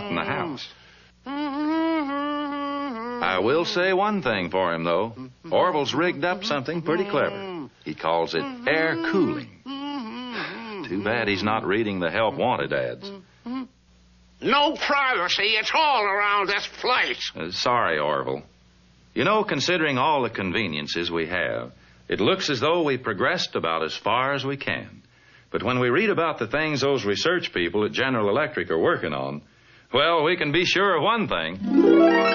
in the house. I will say one thing for him, though. Orville's rigged up something pretty clever. He calls it air cooling. Too bad he's not reading the help wanted ads. No privacy at all around this place. Sorry, Orville. You know, considering all the conveniences we have, it looks as though we progressed about as far as we can. But when we read about the things those research people at General Electric are working on, well, we can be sure of one thing.